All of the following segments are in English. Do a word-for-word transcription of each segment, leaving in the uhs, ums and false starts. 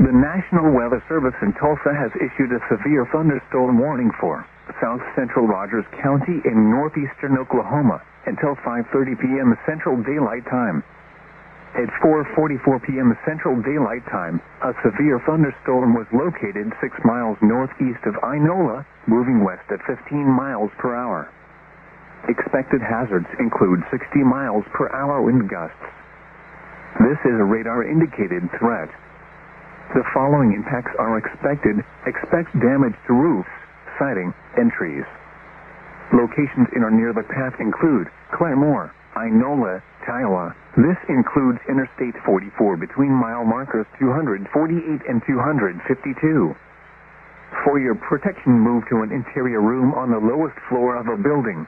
The National Weather Service in Tulsa has issued a severe thunderstorm warning for south central Rogers County in northeastern Oklahoma until five thirty p.m. Central Daylight Time. At four forty-four p.m. Central Daylight Time, a severe thunderstorm was located six miles northeast of Inola, moving west at fifteen miles per hour. Expected hazards include sixty miles per hour wind gusts. This is a radar-indicated threat. The following impacts are expected. Expect damage to roofs, siding, and trees. Locations in or near the path include Claremore, Inola, Kiowa. This includes Interstate forty-four between mile markers two forty-eight and two fifty-two. For your protection, move to an interior room on the lowest floor of a building.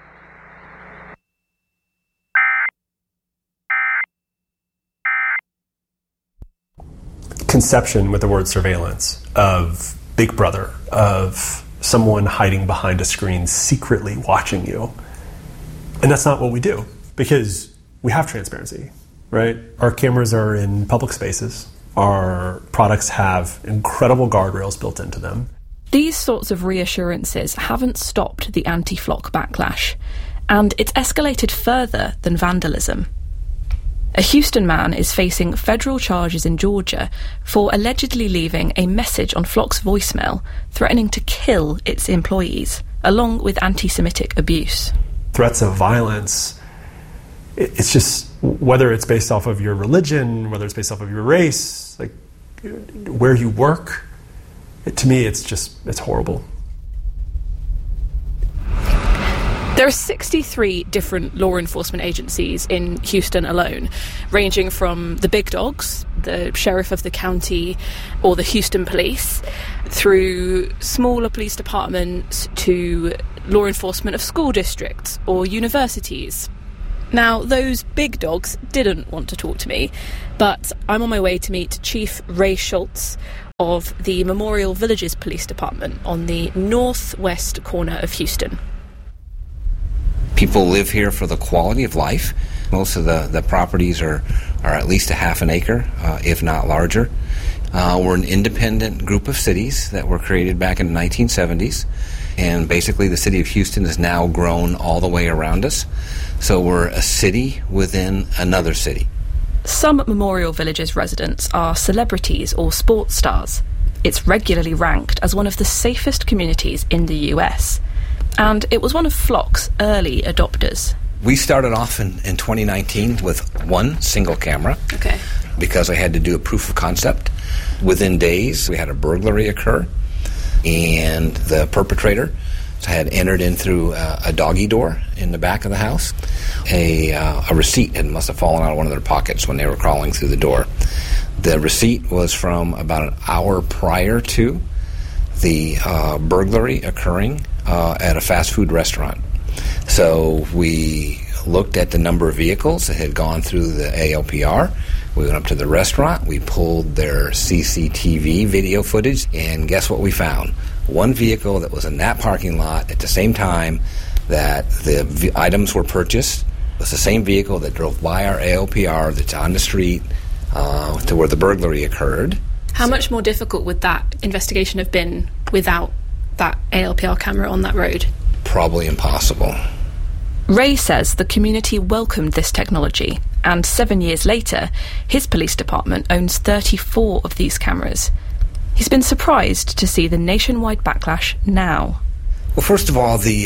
Conception with the word surveillance of Big Brother, of someone hiding behind a screen secretly watching you. And that's not what we do, because we have transparency, right? Our cameras are in public spaces. Our products have incredible guardrails built into them. These sorts of reassurances haven't stopped the anti-Flock backlash, and it's escalated further than vandalism. A Houston man is facing federal charges in Georgia for allegedly leaving a message on Flock's voicemail threatening to kill its employees, along with anti-Semitic abuse. Threats of violence, it's just, whether it's based off of your religion, whether it's based off of your race, like where you work, it, to me, it's just, it's horrible. There are sixty-three different law enforcement agencies in Houston alone, ranging from the big dogs, the sheriff of the county or the Houston police, through smaller police departments to law enforcement of school districts or universities. Now, those big dogs didn't want to talk to me, but I'm on my way to meet Chief Ray Schultz of the Memorial Villages Police Department on the northwest corner of Houston. People live here for the quality of life. Most of the, the properties are, are at least a half an acre, uh, if not larger. Uh, we're an independent group of cities that were created back in the nineteen seventies. And basically the city of Houston has now grown all the way around us. So we're a city within another city. Some Memorial Villages residents are celebrities or sports stars. It's regularly ranked as one of the safest communities in the U S, and it was one of Flock's early adopters. We started off in, in twenty nineteen with one single camera. Okay. Because I had to do a proof of concept. Within days, we had a burglary occur, and the perpetrator had entered in through uh, a doggy door in the back of the house. A, uh, a receipt had must have fallen out of one of their pockets when they were crawling through the door. The receipt was from about an hour prior to the uh, burglary occurring uh, at a fast food restaurant. So we looked at the number of vehicles that had gone through the A L P R. We went up to the restaurant. We pulled their C C T V video footage, and guess what we found? One vehicle that was in that parking lot at the same time that the v- items were purchased was the same vehicle that drove by our A L P R that's on the street uh, to where the burglary occurred. How much more difficult would that investigation have been without that A L P R camera on that road? Probably impossible. Ray says the community welcomed this technology, and seven years later, his police department owns thirty-four of these cameras. He's been surprised to see the nationwide backlash now. Well, first of all, the,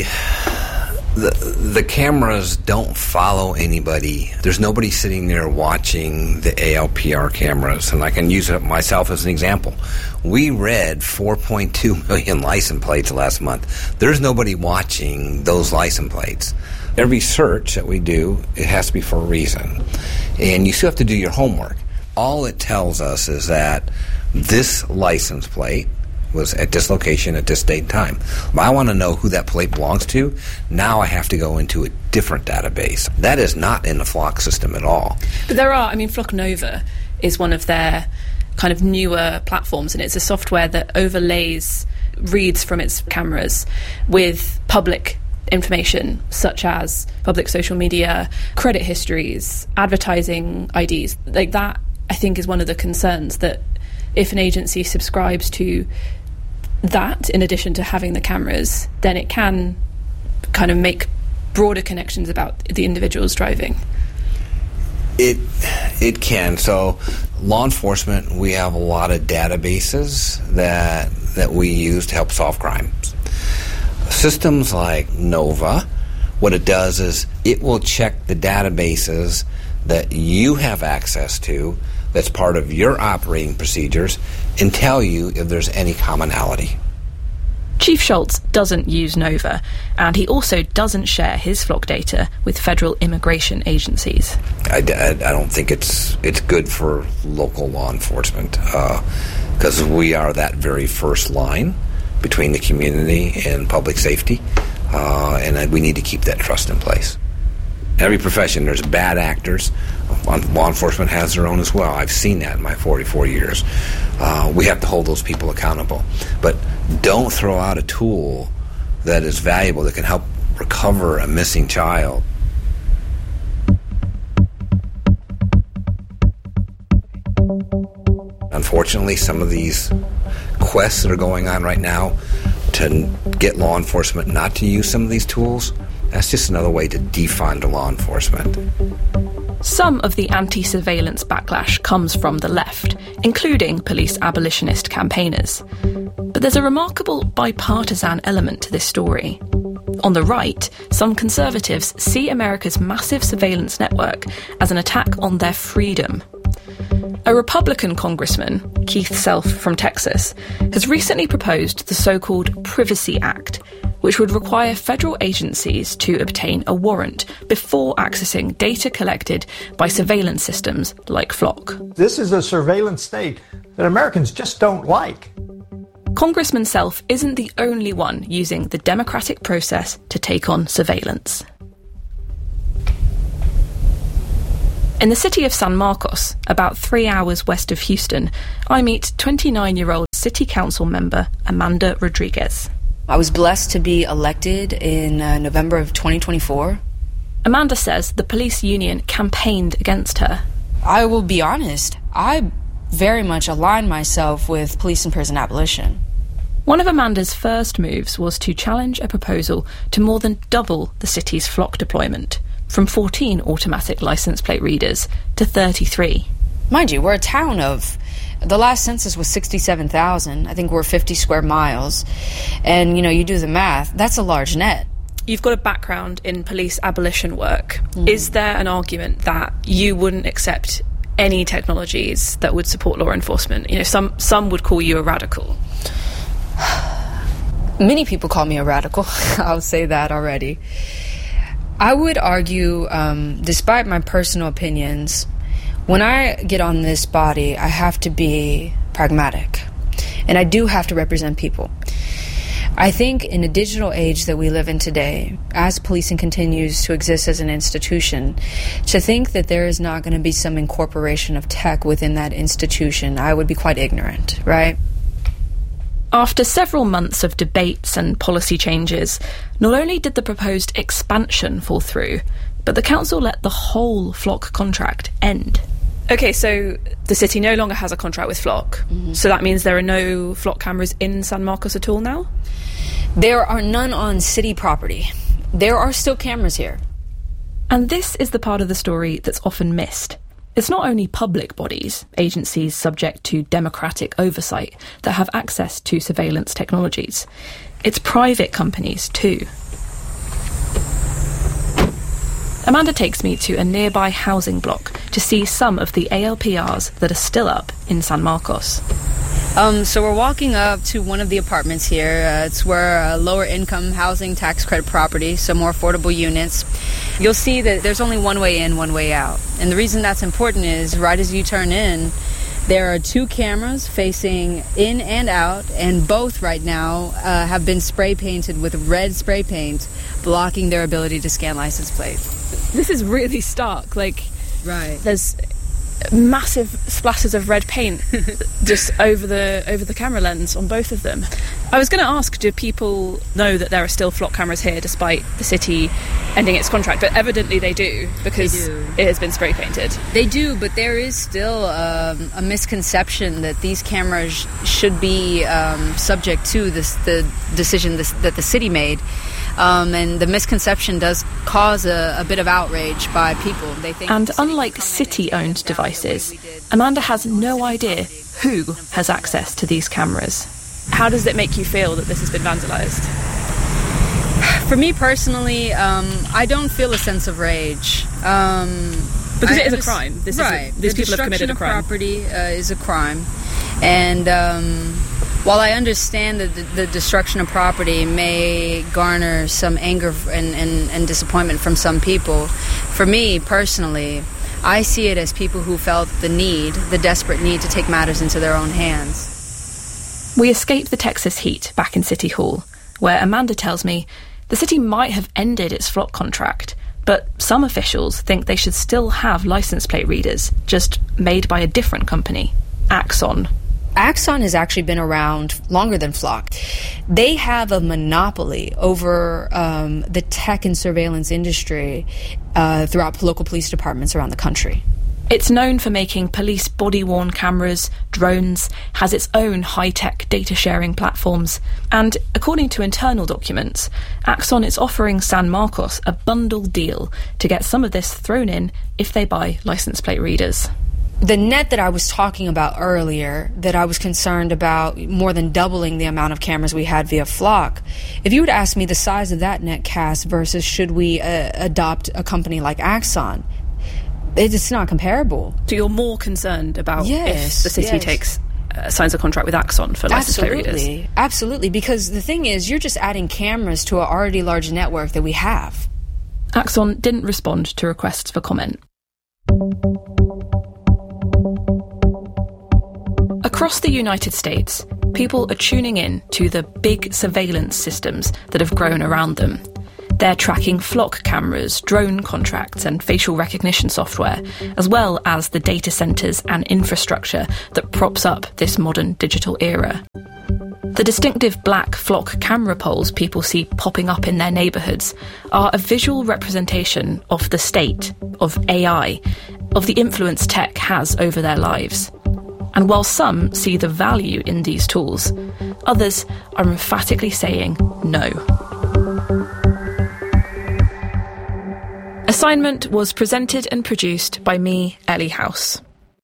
the the cameras don't follow anybody. There's nobody sitting there watching the A L P R cameras, and I can use it myself as an example. We read four point two million license plates last month. There's nobody watching those license plates. Every search that we do, it has to be for a reason. And you still have to do your homework. All it tells us is that this license plate was at this location at this date and time. If I want to know who that plate belongs to, now I have to go into a different database. That is not in the Flock system at all. But there are, I mean, Flock Nova is one of their kind of newer platforms, and it's a software that overlays reads from its cameras with public information, such as public social media, credit histories, advertising I Ds. Like that, I think, is one of the concerns, that if an agency subscribes to that, in addition to having the cameras, then it can kind of make broader connections about the individuals driving. It it can. So law enforcement, we have a lot of databases that that we use to help solve crimes. Systems like Nova, what it does is it will check the databases that you have access to that's part of your operating procedures and tell you if there's any commonality. Chief Schultz doesn't use Nova, and he also doesn't share his flock data with federal immigration agencies. I, I, I don't think it's it's good for local law enforcement because uh, we are that very first line between the community and public safety, uh, and we need to keep that trust in place. Every profession, there's bad actors. Law enforcement has their own as well. I've seen that in my forty-four years. Uh, we have to hold those people accountable. But don't throw out a tool that is valuable, that can help recover a missing child. Unfortunately, some of these quests that are going on right now to get law enforcement not to use some of these tools, that's just another way to defund law enforcement. Some of the anti-surveillance backlash comes from the left, including police abolitionist campaigners. But there's a remarkable bipartisan element to this story. On the right, some conservatives see America's massive surveillance network as an attack on their freedom. A Republican congressman, Keith Self from Texas, has recently proposed the so-called Privacy Act, which would require federal agencies to obtain a warrant before accessing data collected by surveillance systems like Flock. This is a surveillance state that Americans just don't like. Congressman Self isn't the only one using the democratic process to take on surveillance. In the city of San Marcos, about three hours west of Houston, I meet twenty-nine-year-old City Council member Amanda Rodriguez. I was blessed to be elected in uh, November of twenty twenty-four. Amanda says the police union campaigned against her. I will be honest, I very much aligned myself with police and prison abolition. One of Amanda's first moves was to challenge a proposal to more than double the city's Flock deployment, from fourteen automatic license plate readers to thirty-three. Mind you, we're a town of... The last census was sixty-seven thousand. I think we're fifty square miles. And, you know, you do the math, that's a large net. You've got a background in police abolition work. Mm. Is there an argument that you wouldn't accept any technologies that would support law enforcement? You know, some, some would call you a radical. Many people call me a radical. I'll say that already. I would argue, um, despite my personal opinions, when I get on this body, I have to be pragmatic. And I do have to represent people. I think in the digital age that we live in today, as policing continues to exist as an institution, to think that there is not going to be some incorporation of tech within that institution, I would be quite ignorant, right? After several months of debates and policy changes, not only did the proposed expansion fall through, but the council let the whole Flock contract end. Okay, so the city no longer has a contract with Flock, mm-hmm. so that means there are no Flock cameras in San Marcos at all now? There are none on city property. There are still cameras here. And this is the part of the story that's often missed. It's not only public bodies, agencies subject to democratic oversight, that have access to surveillance technologies. It's private companies too. Amanda takes me to a nearby housing block to see some of the A L P Rs that are still up in San Marcos. Um, so we're walking up to one of the apartments here. Uh, it's where a lower income housing tax credit property, so more affordable units. You'll see that there's only one way in, one way out. And the reason that's important is right as you turn in, there are two cameras facing in and out, and both right now uh, have been spray painted with red spray paint, blocking their ability to scan license plates. This is really stark. Like, right. There's massive splashes of red paint just over the over the camera lens on both of them. I was going to ask, do people know that there are still flock cameras here despite the city ending its contract? But evidently they do, because they do. It has been spray painted. They do, but there is still um, a misconception that these cameras should be um, subject to this the decision this, that the city made. Um, and the misconception does cause a, a bit of outrage by people. They think and unlike city-owned devices, Amanda has no idea who has access to these cameras. How does it make you feel that this has been vandalised? For me personally, um, I don't feel a sense of rage. Um, because I it is a just, crime. This right. is a, these the people have committed a crime. Destruction of property uh, is a crime. And um, while I understand that the, the destruction of property may garner some anger and, and, and disappointment from some people, for me personally, I see it as people who felt the need, the desperate need to take matters into their own hands. We escape the Texas heat back in City Hall, where Amanda tells me the city might have ended its flock contract, but some officials think they should still have license plate readers, just made by a different company, Axon. Axon has actually been around longer than Flock. They have a monopoly over um, the tech and surveillance industry uh, throughout local police departments around the country. It's known for making police body-worn cameras, drones, has its own high-tech data-sharing platforms, and according to internal documents, Axon is offering San Marcos a bundle deal to get some of this thrown in if they buy license plate readers. The net that I was talking about earlier, that I was concerned about more than doubling the amount of cameras we had via Flock, if you would ask me the size of that net cast versus should we uh, adopt a company like Axon, it's not comparable. So you're more concerned about yes, if the city yes. takes uh, signs a contract with Axon for license plate readers? Absolutely, absolutely, because the thing is, you're just adding cameras to an already large network that we have. Axon didn't respond to requests for comment. Across the United States, people are tuning in to the big surveillance systems that have grown around them. They're tracking flock cameras, drone contracts and facial recognition software, as well as the data centres and infrastructure that props up this modern digital era. The distinctive black flock camera poles people see popping up in their neighbourhoods are a visual representation of the state, of A I, of the influence tech has over their lives. And while some see the value in these tools, others are emphatically saying no. Assignment was presented and produced by me, Ellie House.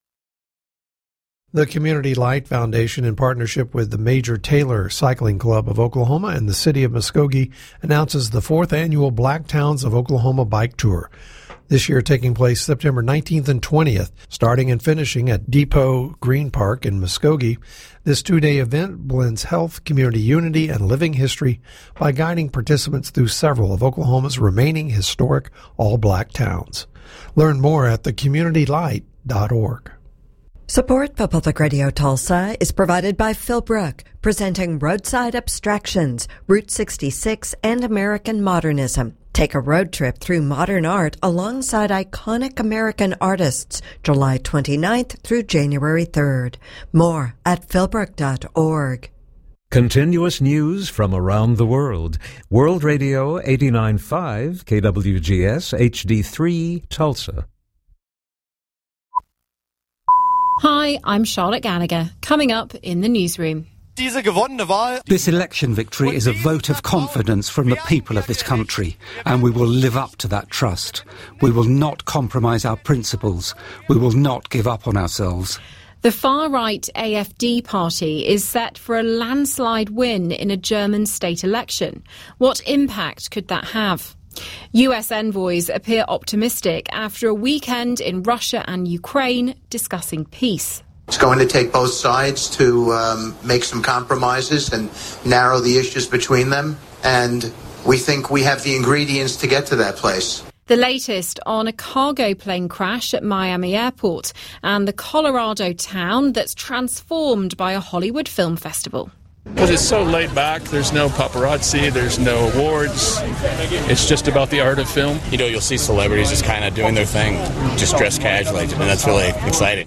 The Community Light Foundation, in partnership with the Major Taylor Cycling Club of Oklahoma and the city of Muskogee, announces the fourth annual Black Towns of Oklahoma Bike Tour. This year taking place September nineteenth and twentieth, starting and finishing at Depot Green Park in Muskogee. This two-day event blends health, community unity, and living history by guiding participants through several of Oklahoma's remaining historic all-black towns. Learn more at the community light dot org. Support for Public Radio Tulsa is provided by Philbrook, presenting Roadside Abstractions, Route sixty-six, and American Modernism. Take a road trip through modern art alongside iconic American artists, July twenty-ninth through January third. More at philbrook dot org. Continuous news from around the world. World Radio eighty-nine point five, K W G S, H D three, Tulsa. Hi, I'm Charlotte Gallagher. Coming up in the newsroom. This election victory is a vote of confidence from the people of this country, and we will live up to that trust. We will not compromise our principles. We will not give up on ourselves. The far-right A F D party is set for a landslide win in a German state election. What impact could that have? U S envoys appear optimistic after a weekend in Russia and Ukraine discussing peace. It's going to take both sides to um, make some compromises and narrow the issues between them, and we think we have the ingredients to get to that place. The latest on a cargo plane crash at Miami Airport and the Colorado town that's transformed by a Hollywood film festival. Because it's so laid back, there's no paparazzi, there's no awards. It's just about the art of film. You know, you'll see celebrities just kind of doing their thing, just dressed casually, and that's really exciting.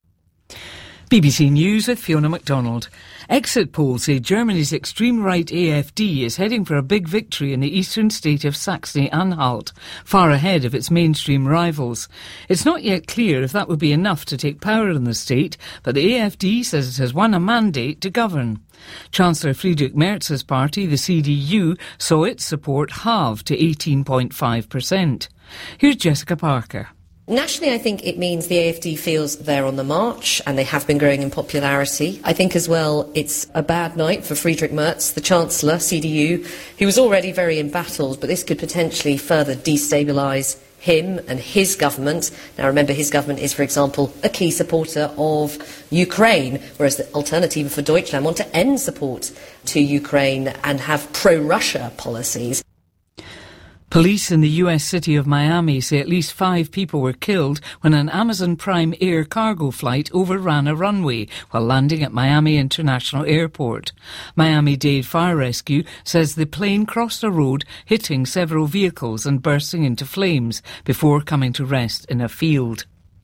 B B C News with Fiona MacDonald. Exit polls say Germany's extreme right A F D is heading for a big victory in the eastern state of Saxony-Anhalt, far ahead of its mainstream rivals. It's not yet clear if that would be enough to take power in the state, but the A F D says it has won a mandate to govern. Chancellor Friedrich Merz's party, the C D U, saw its support halve to eighteen point five percent. Here's Jessica Parker. Nationally, I think it means the A F D feels they're on the march and they have been growing in popularity. I think as well it's a bad night for Friedrich Merz, the Chancellor, C D U, who was already very embattled, but this could potentially further destabilise him and his government. Now remember, his government is, for example, a key supporter of Ukraine, whereas the Alternative for Deutschland want to end support to Ukraine and have pro-Russia policies. Police in the U S city of Miami say at least five people were killed when an Amazon Prime Air cargo flight overran a runway while landing at Miami International Airport. Miami-Dade Fire Rescue says the plane crossed a road, hitting several vehicles and bursting into flames before coming to rest in a field.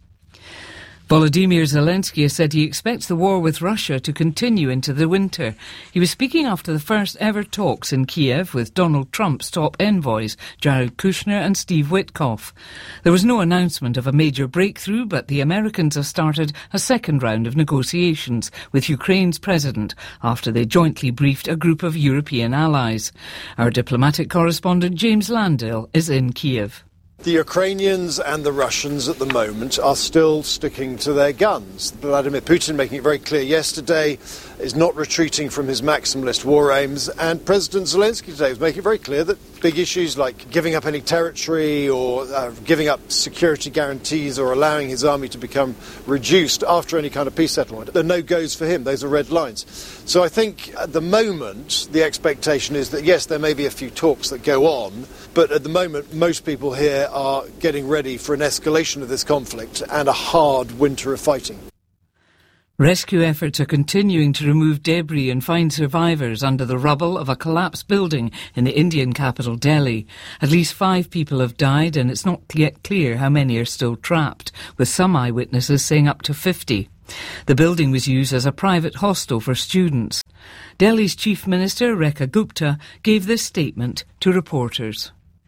Volodymyr Zelensky has said he expects the war with Russia to continue into the winter. He was speaking after the first ever talks in Kiev with Donald Trump's top envoys, Jared Kushner and Steve Witkoff. There was no announcement of a major breakthrough, but the Americans have started a second round of negotiations with Ukraine's president after they jointly briefed a group of European allies. Our diplomatic correspondent James Landale is in Kiev. The Ukrainians and the Russians at the moment are still sticking to their guns. Vladimir Putin making it very clear yesterday is not retreating from his maximalist war aims, and President Zelensky today was making it very clear that big issues like giving up any territory or uh, giving up security guarantees or allowing his army to become reduced after any kind of peace settlement, they're no-goes for him. Those are red lines. So I think at the moment the expectation is that yes, there may be a few talks that go on, but at the moment most people here are getting ready for an escalation of this conflict and a hard winter of fighting. Rescue efforts are continuing to remove debris and find survivors under the rubble of a collapsed building in the Indian capital, Delhi. At least five people have died, and it's not yet clear how many are still trapped, with some eyewitnesses saying up to fifty. The building was used as a private hostel for students. Delhi's Chief Minister, Rekha Gupta, gave this statement to reporters.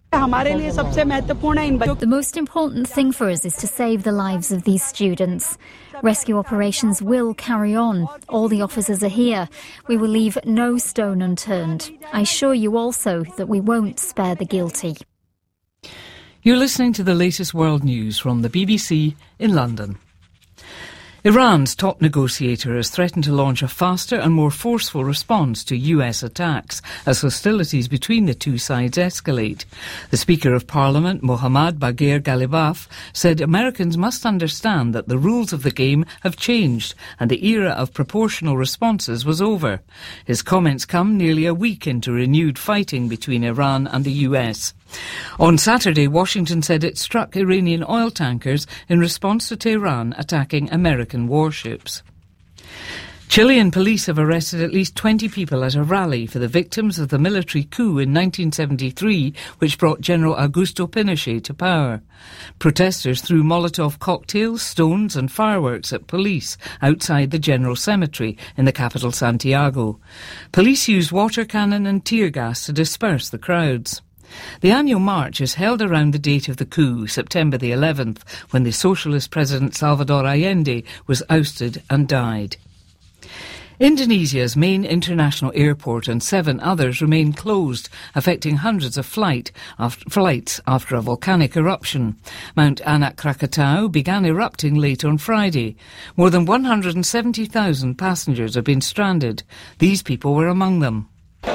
The most important thing for us is to save the lives of these students. Rescue operations will carry on. All the officers are here. We will leave no stone unturned. I assure you also that we won't spare the guilty. You're listening to the latest world news from the B B C in London. Iran's top negotiator has threatened to launch a faster and more forceful response to U S attacks as hostilities between the two sides escalate. The Speaker of Parliament, Mohammad Bagher Ghalibaf, said Americans must understand that the rules of the game have changed and the era of proportional responses was over. His comments come nearly a week into renewed fighting between Iran and the U S. On Saturday, Washington said it struck Iranian oil tankers in response to Tehran attacking American warships. Chilean police have arrested at least twenty people at a rally for the victims of the military coup in nineteen seventy-three, which brought General Augusto Pinochet to power. Protesters threw Molotov cocktails, stones and fireworks at police outside the General Cemetery in the capital Santiago. Police used water cannon and tear gas to disperse the crowds. The annual march is held around the date of the coup, September the eleventh, when the socialist president Salvador Allende was ousted and died. Indonesia's main international airport and seven others remain closed, affecting hundreds of flight after, flights after a volcanic eruption. Mount Anak Krakatau began erupting late on Friday. More than one hundred seventy thousand passengers have been stranded. These people were among them.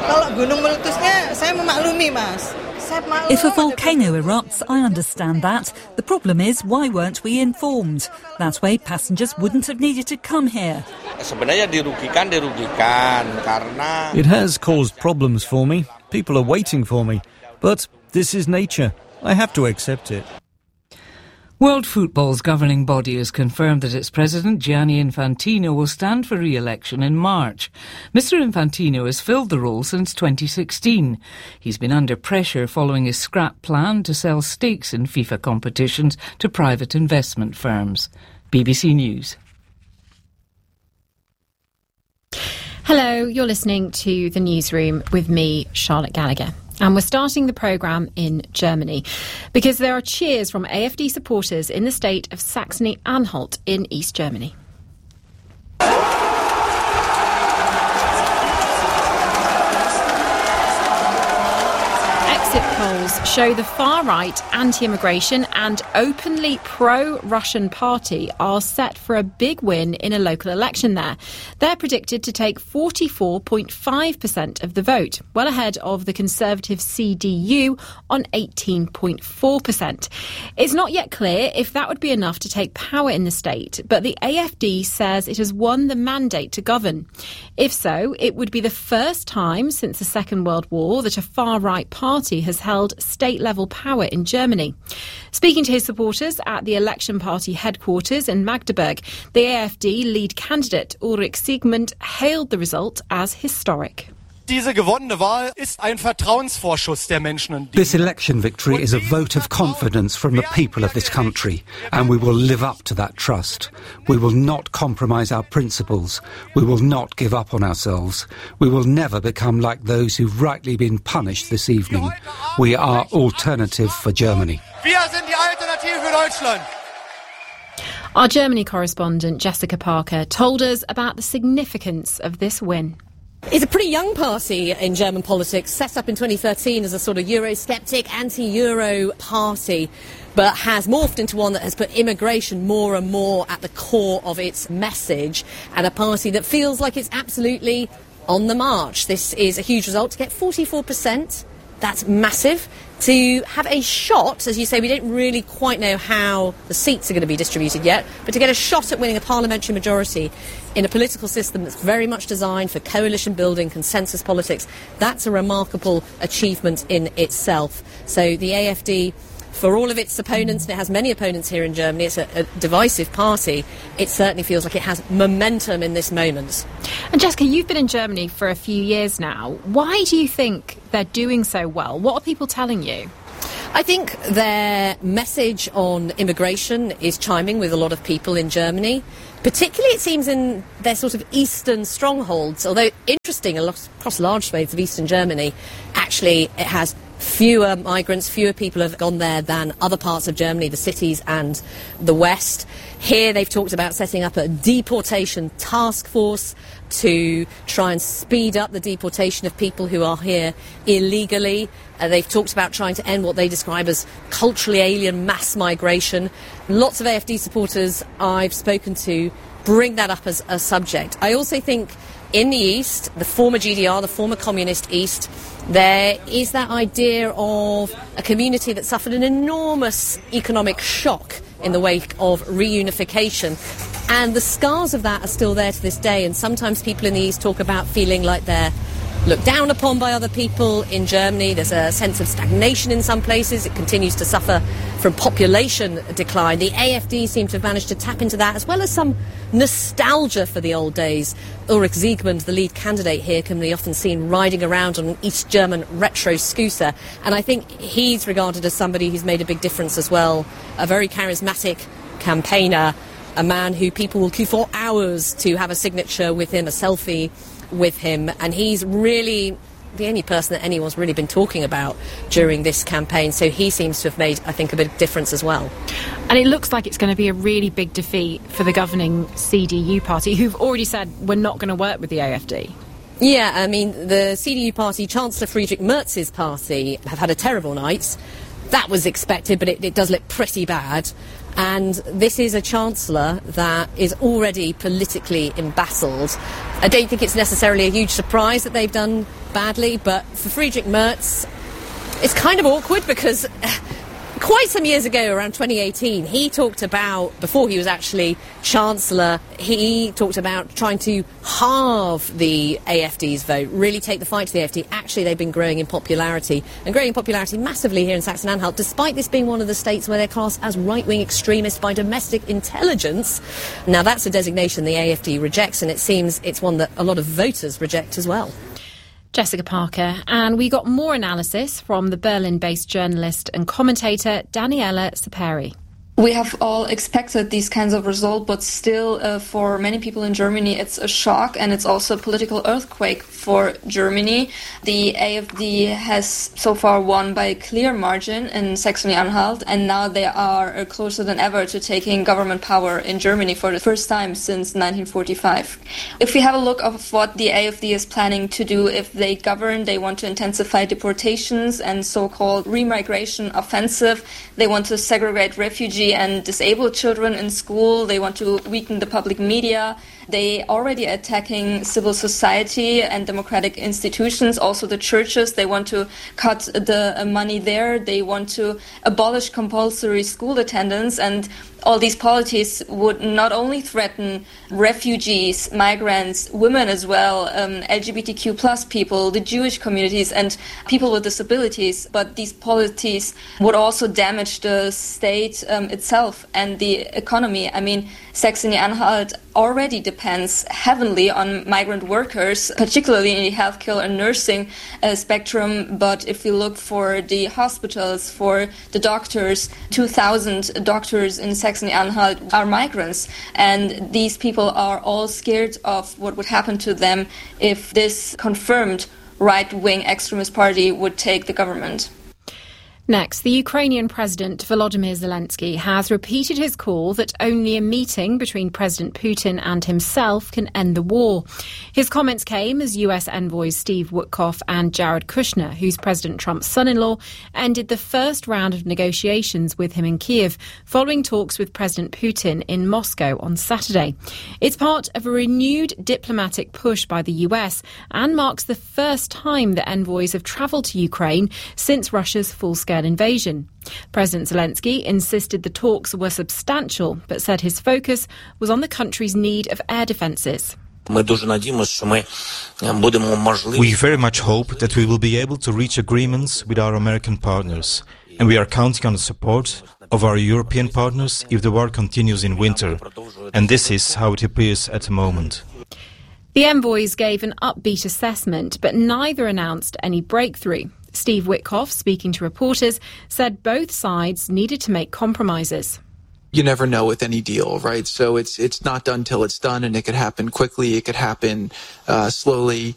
If a volcano erupts, I understand that. The problem is, why weren't we informed? That way passengers wouldn't have needed to come here. It has caused problems for me. People are waiting for me. But this is nature. I have to accept it. World Football's governing body has confirmed that its president, Gianni Infantino, will stand for re-election in March. Mister Infantino has filled the role since twenty sixteen. He's been under pressure following his scrap plan to sell stakes in FIFA competitions to private investment firms. B B C News. Hello, you're listening to The Newsroom with me, Charlotte Gallagher. And we're starting the programme in Germany because there are cheers from A F D supporters in the state of Saxony-Anhalt in East Germany. Exit polls show the far-right anti-immigration and openly pro-Russian party are set for a big win in a local election there. They're predicted to take forty-four point five percent of the vote, well ahead of the Conservative C D U on eighteen point four percent. It's not yet clear if that would be enough to take power in the state, but the A F D says it has won the mandate to govern. If so, it would be the first time since the Second World War that a far-right party has held state-level power in Germany. Speaking to his supporters at the election party headquarters in Magdeburg, the A F D lead candidate Ulrich Siegmund hailed the result as historic. Diese gewonnene Wahl ist ein Vertrauensvorschuss der Menschen. This election victory is a vote of confidence from the people of this country, and we will live up to that trust. We will not compromise our principles. We will not give up on ourselves. We will never become like those who've rightly been punished this evening. We are Alternative for Germany. Wir sind die Alternative für Deutschland. Our Germany correspondent Jessica Parker told us about the significance of this win. It's a pretty young party in German politics, set up in twenty thirteen as a sort of Eurosceptic, anti-Euro party, but has morphed into one that has put immigration more and more at the core of its message, and a party that feels like it's absolutely on the march. This is a huge result. To get forty-four percent, that's massive. To have a shot, as you say, we don't really quite know how the seats are going to be distributed yet, but to get a shot at winning a parliamentary majority in a political system that's very much designed for coalition building, consensus politics, that's a remarkable achievement in itself. So the A F D, for all of its opponents, and it has many opponents here in Germany, it's a, a divisive party, it certainly feels like it has momentum in this moment. And Jessica, you've been in Germany for a few years now. Why do you think they're doing so well? What are people telling you? I think their message on immigration is chiming with a lot of people in Germany, particularly it seems in their sort of eastern strongholds, although interesting, a lot, across large swathes of eastern Germany, actually it has fewer migrants, fewer people have gone there than other parts of Germany, the cities and the west. Here they've talked about setting up a deportation task force to try and speed up the deportation of people who are here illegally. Uh, they've talked about trying to end what they describe as culturally alien mass migration. Lots of A F D supporters I've spoken to bring that up as a subject. I also think in the East, the former G D R, the former communist East, there is that idea of a community that suffered an enormous economic shock in the wake of reunification. And the scars of that are still there to this day. And sometimes people in the East talk about feeling like they're looked down upon by other people. In Germany, there's a sense of stagnation in some places. It continues to suffer from population decline. The A F D seem to have managed to tap into that, as well as some nostalgia for the old days. Ulrich Siegmund, the lead candidate here, can be often seen riding around on an East German retro scooter. And I think he's regarded as somebody who's made a big difference as well. A very charismatic campaigner, a man who people will queue for hours to have a signature with him, a selfie with him, and he's really the only person that anyone's really been talking about during this campaign, so he seems to have made, I think, a big difference as well. And it looks like it's going to be a really big defeat for the governing C D U party, who've already said we're not going to work with the A F D. Yeah, I mean, the C D U party, Chancellor Friedrich Merz's party, have had a terrible night. That was expected, but it, it does look pretty bad. And this is a chancellor that is already politically embattled. I don't think it's necessarily a huge surprise that they've done badly, but for Friedrich Merz, it's kind of awkward because quite some years ago, around twenty eighteen, he talked about, before he was actually Chancellor, he talked about trying to halve the A F D's vote, really take the fight to the A F D. Actually, they've been growing in popularity, and growing in popularity massively here in Saxony-Anhalt, despite this being one of the states where they're classed as right-wing extremists by domestic intelligence. Now, that's a designation the A F D rejects, and it seems it's one that a lot of voters reject as well. Jessica Parker. And we got more analysis from the Berlin-based journalist and commentator Daniela Saperi. We have all expected these kinds of results, but still, uh, for many people in Germany, it's a shock, and it's also a political earthquake for Germany. The A F D has so far won by a clear margin in Saxony-Anhalt, and now they are uh, closer than ever to taking government power in Germany for the first time since nineteen forty-five. If we have a look of what the A F D is planning to do if they govern, they want to intensify deportations and so-called remigration offensive. They want to segregate refugees and disabled children in school. They want to weaken the public media. They already attacking civil society and democratic institutions, also the churches. They want to cut the money there. They want to abolish compulsory school attendance, and all these policies would not only threaten refugees, migrants, women as well, um, L G B T Q plus people, the Jewish communities and people with disabilities, but these policies would also damage the state um, itself and the economy. I mean, Saxony-Anhalt already depends heavily on migrant workers, particularly in the healthcare and nursing uh, spectrum. But if we look for the hospitals, for the doctors, two thousand doctors in Saxony-Anhalt are migrants. And these people are all scared of what would happen to them if this confirmed right-wing extremist party would take the government. Next, the Ukrainian President Volodymyr Zelensky has repeated his call that only a meeting between President Putin and himself can end the war. His comments came as U S envoys Steve Witkoff and Jared Kushner, who's President Trump's son-in-law, ended the first round of negotiations with him in Kiev, following talks with President Putin in Moscow on Saturday. It's part of a renewed diplomatic push by the U S and marks the first time that envoys have travelled to Ukraine since Russia's full-scale invasion. President Zelensky insisted the talks were substantial, but said his focus was on the country's need of air defences. We very much hope that we will be able to reach agreements with our American partners, and we are counting on the support of our European partners if the war continues in winter, and this is how it appears at the moment. The envoys gave an upbeat assessment, but neither announced any breakthrough. Steve Witkoff, speaking to reporters, said both sides needed to make compromises. You never know with any deal, right? So it's it's not done till it's done, and it could happen quickly, it could happen uh, slowly,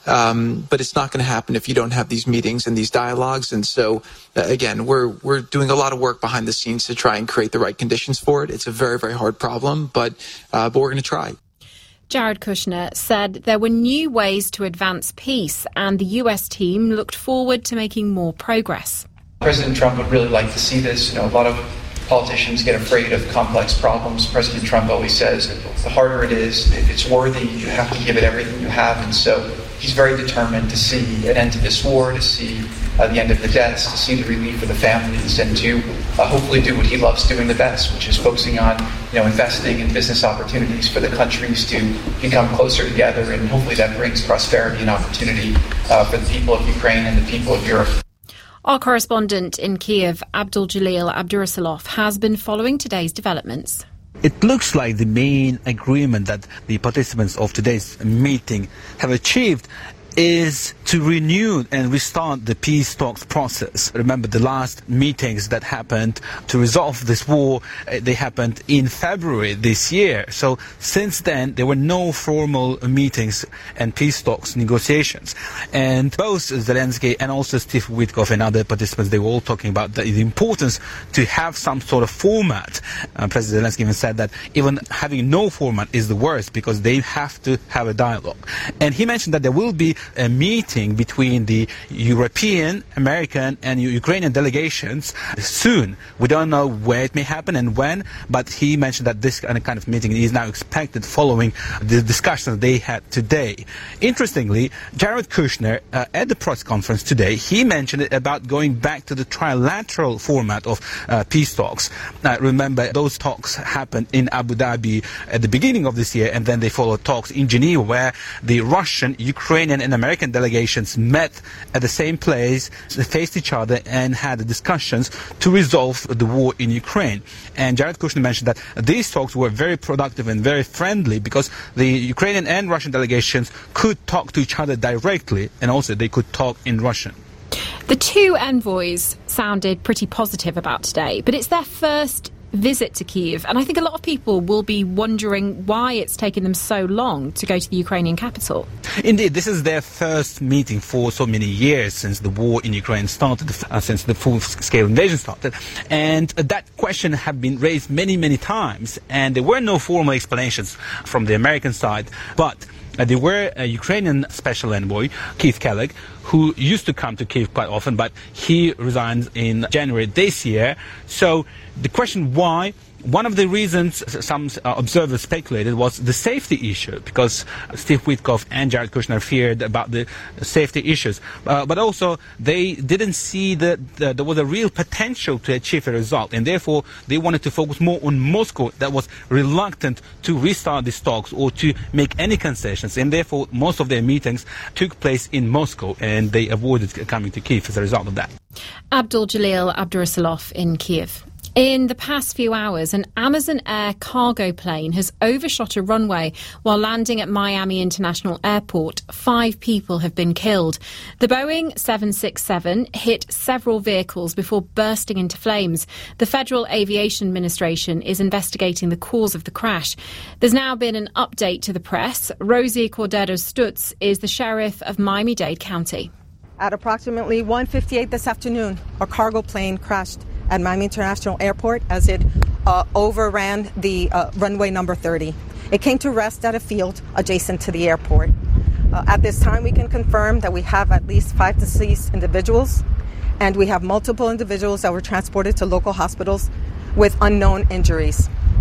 um, but it's not going to happen if you don't have these meetings and these dialogues. And so, uh, again, we're we're doing a lot of work behind the scenes to try and create the right conditions for it. It's a very, very hard problem, but uh, but we're going to try. Jared Kushner said there were new ways to advance peace, and the U S team looked forward to making more progress. President Trump would really like to see this. You know, a lot of politicians get afraid of complex problems. President Trump always says, the harder it is, if it's worthy, you have to give it everything you have. And so he's very determined to see an end to this war, to see uh, the end of the deaths, to see the relief for the families, and to uh, hopefully do what he loves doing the best, which is focusing on, you know, investing in business opportunities for the countries to become closer together. And hopefully that brings prosperity and opportunity uh, for the people of Ukraine and the people of Europe. Our correspondent in Kiev, Abdul Jalil Abdurasalov, has been following today's developments. It looks like the main agreement that the participants of today's meeting have achieved is to renew and restart the peace talks process. Remember, the last meetings that happened to resolve this war, they happened in February this year. So since then, there were no formal meetings and peace talks negotiations. And both Zelensky and also Steve Witkoff and other participants, they were all talking about the, the importance to have some sort of format. Uh, President Zelensky even said that even having no format is the worst because they have to have a dialogue. And he mentioned that there will be a meeting between the European, American and Ukrainian delegations soon. We don't know where it may happen and when, but he mentioned that this kind of meeting is now expected following the discussions they had today. Interestingly, Jared Kushner, uh, at the press conference today, he mentioned it about going back to the trilateral format of uh, peace talks. Uh, remember, those talks happened in Abu Dhabi at the beginning of this year, and then they followed talks in Geneva where the Russian, Ukrainian and American delegations met at the same place, they faced each other and had discussions to resolve the war in Ukraine. And Jared Kushner mentioned that these talks were very productive and very friendly because the Ukrainian and Russian delegations could talk to each other directly, and also they could talk in Russian. The two envoys sounded pretty positive about today, but it's their first visit to Kyiv, and I think a lot of people will be wondering why it's taken them so long to go to the Ukrainian capital. Indeed, this is their first meeting for so many years since the war in Ukraine started, uh, since the full-scale invasion started, and uh, that question had been raised many, many times, and there were no formal explanations from the American side, but Uh, there were a Ukrainian special envoy, Keith Kellogg, who used to come to Kyiv quite often, but he resigned in January this year. So the question why, one of the reasons some uh, observers speculated was the safety issue, because Steve Witkoff and Jared Kushner feared about the safety issues. Uh, but also they didn't see that the, there was a real potential to achieve a result, and therefore they wanted to focus more on Moscow, that was reluctant to restart these talks or to make any concessions, and therefore most of their meetings took place in Moscow, and they avoided coming to Kyiv as a result of that. Abdul Jalil Abdurasulov in Kyiv. In the past few hours, an Amazon Air cargo plane has overshot a runway while landing at Miami International Airport. Five people have been killed. The Boeing seven sixty-seven hit several vehicles before bursting into flames. The Federal Aviation Administration is investigating the cause of the crash. There's now been an update to the press. Rosie Cordero Stutz is the sheriff of Miami-Dade County. At approximately one fifty-eight this afternoon, a cargo plane crashed at Miami International Airport as it uh, overran the uh, runway number thirty. It came to rest at a field adjacent to the airport. Uh, at this time, we can confirm that we have at least five deceased individuals, and we have multiple individuals that were transported to local hospitals with unknown injuries.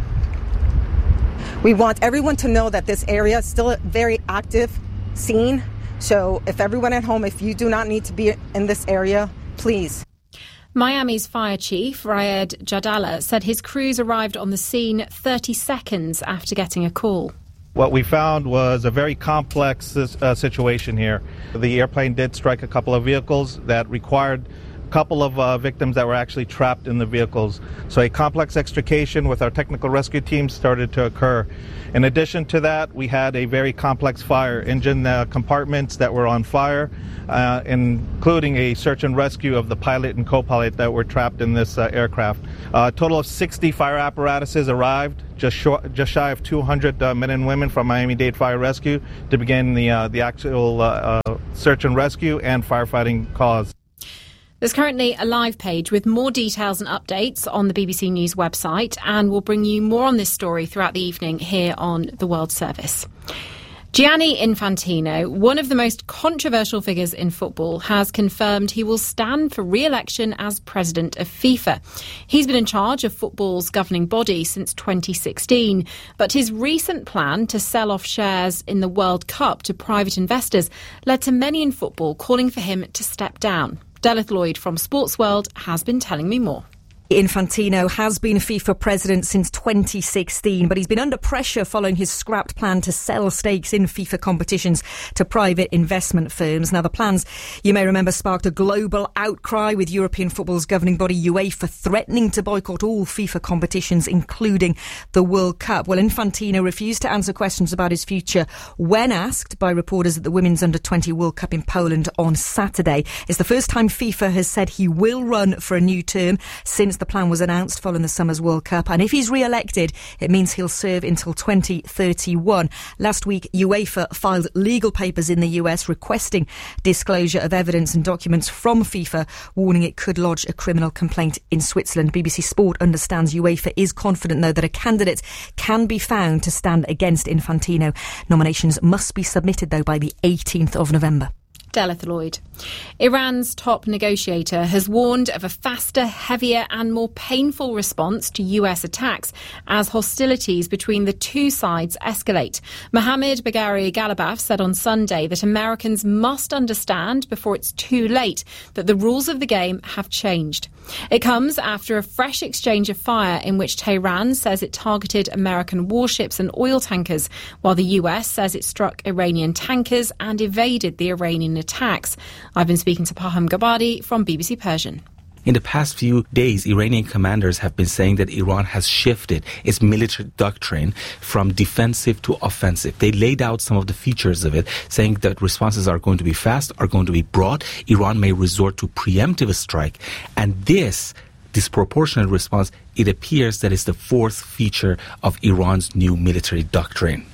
We want everyone to know that this area is still a very active scene. So if everyone at home, if you do not need to be in this area, please. Miami's fire chief, Raed Jadala, said his crews arrived on the scene thirty seconds after getting a call. What we found was a very complex uh, situation here. The airplane did strike a couple of vehicles that required a couple of uh, victims that were actually trapped in the vehicles. So a complex extrication with our technical rescue team started to occur. In addition to that, we had a very complex fire, engine uh, compartments that were on fire, uh, including a search and rescue of the pilot and co-pilot that were trapped in this uh, aircraft. Uh, a total of sixty fire apparatuses arrived, just short, just shy of two hundred uh, men and women from Miami-Dade Fire Rescue to begin the, uh, the actual uh, uh, search and rescue and firefighting cause. There's currently a live page with more details and updates on the B B C News website, and we'll bring you more on this story throughout the evening here on the World Service. Gianni Infantino, one of the most controversial figures in football, has confirmed he will stand for re-election as president of FIFA. He's been in charge of football's governing body since twenty sixteen, but his recent plan to sell off shares in the World Cup to private investors led to many in football calling for him to step down. Delith Lloyd from Sports World has been telling me more. Infantino has been FIFA president since twenty sixteen, but he's been under pressure following his scrapped plan to sell stakes in FIFA competitions to private investment firms. Now, the plans, you may remember, sparked a global outcry with European football's governing body UEFA threatening to boycott all FIFA competitions, including the World Cup. Well, Infantino refused to answer questions about his future when asked by reporters at the Women's under twenty World Cup in Poland on Saturday. It's the first time FIFA has said he will run for a new term since since the plan was announced following the summer's World Cup. And if he's re-elected, it means he'll serve until twenty thirty-one. Last week, UEFA filed legal papers in the U S requesting disclosure of evidence and documents from FIFA, warning it could lodge a criminal complaint in Switzerland. B B C Sport understands UEFA is confident, though, that a candidate can be found to stand against Infantino. Nominations must be submitted, though, by the eighteenth of November. Delith Lloyd. Iran's top negotiator has warned of a faster, heavier and more painful response to U S attacks as hostilities between the two sides escalate. Mohammad Bagheri Ghalibaf said on Sunday that Americans must understand before it's too late that the rules of the game have changed. It comes after a fresh exchange of fire in which Tehran says it targeted American warships and oil tankers, while the U S says it struck Iranian tankers and evaded the Iranian attacks. I've been speaking to Paham Gabadi from B B C Persian. In the past few days, Iranian commanders have been saying that Iran has shifted its military doctrine from defensive to offensive. They laid out some of the features of it, saying that responses are going to be fast, are going to be broad. Iran may resort to preemptive strike. And this disproportionate response, it appears that is the fourth feature of Iran's new military doctrine.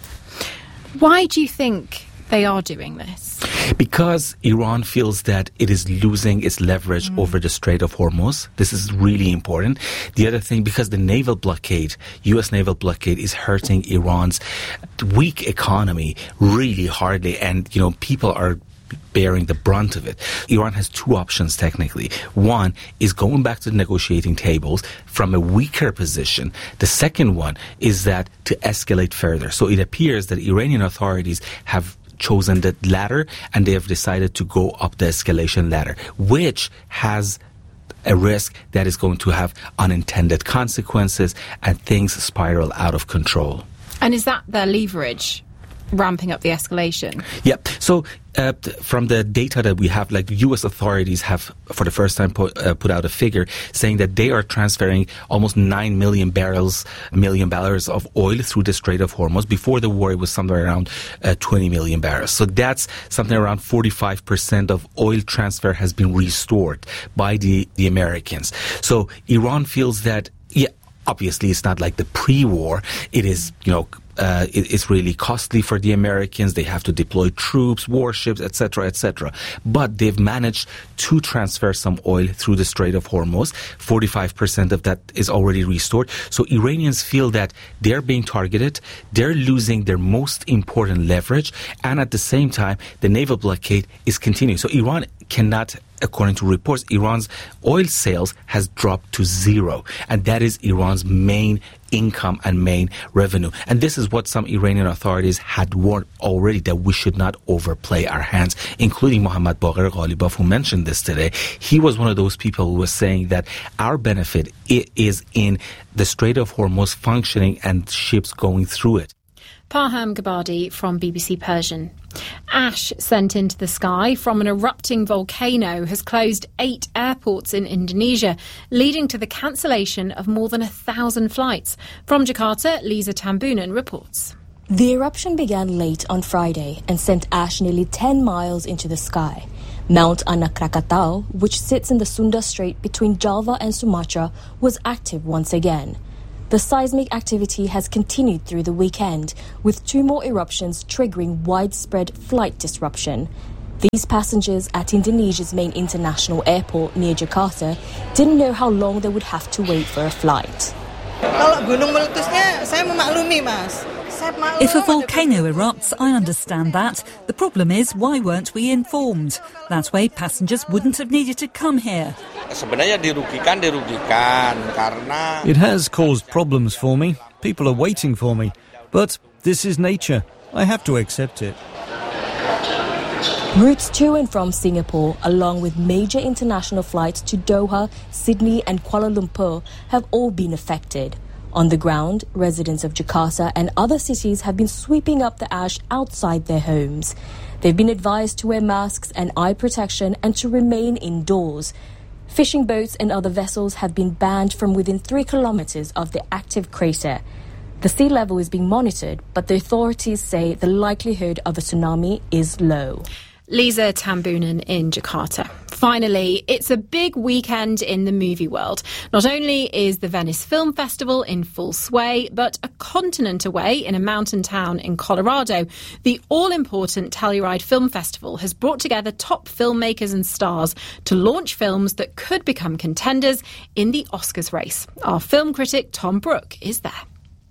Why do you think they are doing this? Because Iran feels that it is losing its leverage mm. over the Strait of Hormuz. This is really important. The other thing, because the naval blockade, U S naval blockade, is hurting Iran's weak economy really hardly, and, you know, people are bearing the brunt of it. Iran has two options, technically. One is going back to the negotiating tables from a weaker position. The second one is that to escalate further. So it appears that Iranian authorities have chosen the latter, and they have decided to go up the escalation ladder, which has a risk that is going to have unintended consequences and things spiral out of control. And is that their leverage, ramping up the escalation? Yeah. So uh, from the data that we have, like U S authorities have for the first time put, uh, put out a figure saying that they are transferring almost nine million barrels, million barrels of oil through the Strait of Hormuz. Before the war, it was somewhere around uh, twenty million barrels. So that's something around forty-five percent of oil transfer has been restored by the, the Americans. So Iran feels that, yeah, obviously it's not like the pre-war. It is, you know, Uh, it, it's really costly for the Americans. They have to deploy troops, warships, et cetera, et cetera. But they've managed to transfer some oil through the Strait of Hormuz. forty-five percent of that is already restored. So Iranians feel that they're being targeted, they're losing their most important leverage, and at the same time, the naval blockade is continuing. So Iran cannot, according to reports, Iran's oil sales has dropped to zero. And that is Iran's main income and main revenue. And this is what some Iranian authorities had warned already, that we should not overplay our hands, including Mohammad Bagheri Ghalibaf, who mentioned this today. He was one of those people who was saying that our benefit is in the Strait of Hormuz functioning and ships going through it. Paham Gabadi from B B C Persian. Ash sent into the sky from an erupting volcano has closed eight airports in Indonesia, leading to the cancellation of more than a thousand flights. From Jakarta, Lisa Tambunan reports. The eruption began late on Friday and sent ash nearly ten miles into the sky. Mount Anak Krakatau, which sits in the Sunda Strait between Java and Sumatra, was active once again. The seismic activity has continued through the weekend, with two more eruptions triggering widespread flight disruption. These passengers at Indonesia's main international airport near Jakarta didn't know how long they would have to wait for a flight. If a volcano erupts, I understand that. The problem is, why weren't we informed? That way, passengers wouldn't have needed to come here. It has caused problems for me. People are waiting for me. But this is nature. I have to accept it. Routes to and from Singapore, along with major international flights to Doha, Sydney and Kuala Lumpur, have all been affected. On the ground, residents of Jakarta and other cities have been sweeping up the ash outside their homes. They've been advised to wear masks and eye protection and to remain indoors. Fishing boats and other vessels have been banned from within three kilometres of the active crater. The sea level is being monitored, but the authorities say the likelihood of a tsunami is low. Lisa Tambunan in Jakarta. Finally, it's a big weekend in the movie world. Not only is the Venice Film Festival in full sway, but a continent away in a mountain town in Colorado, the all-important Telluride Film Festival has brought together top filmmakers and stars to launch films that could become contenders in the Oscars race. Our film critic Tom Brooke is there.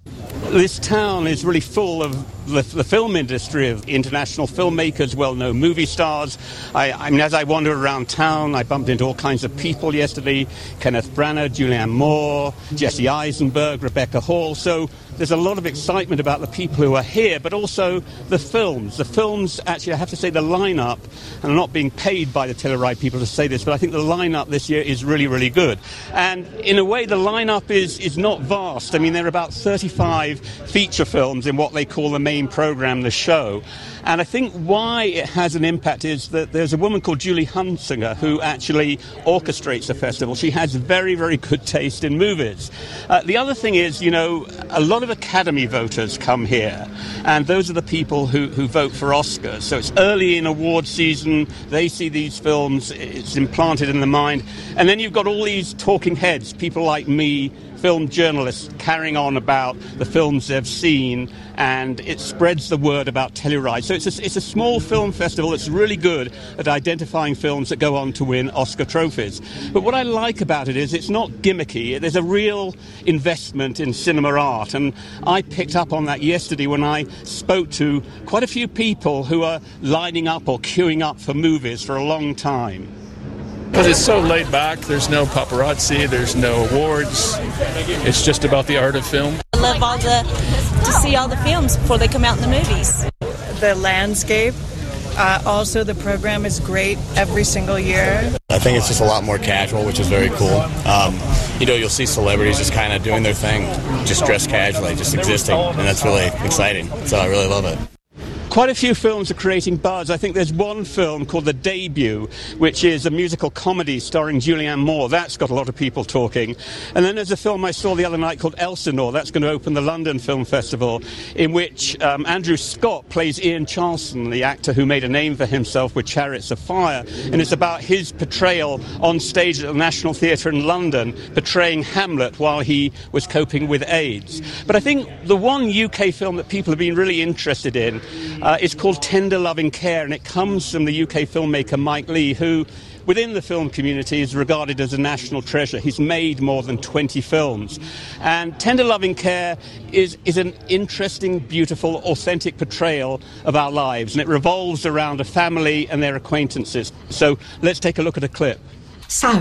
This town is really full of the, the film industry, of international filmmakers, well-known movie stars. I, I mean, as I wandered around town, I bumped into all kinds of people yesterday. Kenneth Branagh, Julianne Moore, Jesse Eisenberg, Rebecca Hall. So there's a lot of excitement about the people who are here, but also the films. The films, actually, I have to say the lineup, and I'm not being paid by the Telluride people to say this, but I think the lineup this year is really, really good. And in a way, the lineup is, is not vast. I mean, there are about thirty-five feature films in what they call the main program, the show. And I think why it has an impact is that there's a woman called Julie Hunsinger who actually orchestrates the festival. She has very, very good taste in movies. Uh, the other thing is, you know, a lot of Academy voters come here, and those are the people who, who vote for Oscars. So it's early in award season, they see these films, it's implanted in the mind. And then you've got all these talking heads, people like me, film journalists, carrying on about the films they've seen, and it spreads the word about Telluride. So it's a, it's a small film festival that's really good at identifying films that go on to win Oscar trophies. But what I like about it is it's not gimmicky. There's a real investment in cinema art, and I picked up on that yesterday when I spoke to quite a few people who are lining up or queuing up for movies for a long time. Because it's so laid back, there's no paparazzi, there's no awards, it's just about the art of film. I love all the, to see all the films before they come out in the movies. The landscape, uh, also the program is great every single year. I think it's just a lot more casual, which is very cool. Um, you know, you'll see celebrities just kind of doing their thing, just dressed casually, just existing, and that's really exciting, so I really love it. Quite a few films are creating buzz. I think there's one film called The Debut, which is a musical comedy starring Julianne Moore. That's got a lot of people talking. And then there's a film I saw the other night called Elsinore. That's going to open the London Film Festival, in which um, Andrew Scott plays Ian Charleston, the actor who made a name for himself with Chariots of Fire. And it's about his portrayal on stage at the National Theatre in London, portraying Hamlet while he was coping with AIDS. But I think the one U K film that people have been really interested in Uh, it's called Tender Loving Care, and it comes from the U K filmmaker Mike Leigh, who within the film community is regarded as a national treasure. He's made more than twenty films. And Tender Loving Care is, is an interesting, beautiful, authentic portrayal of our lives, and it revolves around a family and their acquaintances. So let's take a look at a clip. So,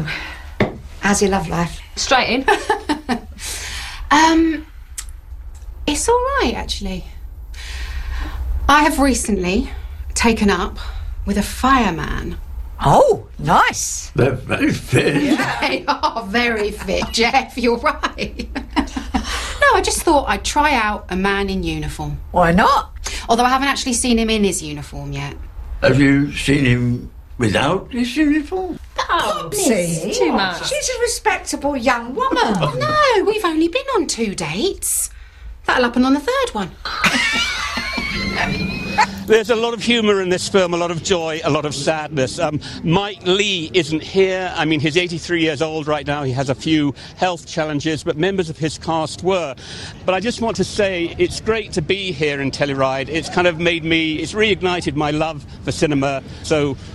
how's your love life? Straight in. um, it's all right, actually. I have recently taken up with a fireman. Oh, nice. They're very fit. Yeah. They are very fit, Jeff, you're right. No, I just thought I'd try out a man in uniform. Why not? Although I haven't actually seen him in his uniform yet. Have you seen him without his uniform? Oh, see, too much. She's a respectable young woman. Oh, no, we've only been on two dates. That'll happen on the third one. There's a lot of humour in this film, a lot of joy, a lot of sadness. Um, Mike Leigh isn't here. I mean, he's eighty-three years old right now. He has a few health challenges, but members of his cast were. But I just want to say it's great to be here in Telluride. It's kind of made me, it's reignited my love for cinema. So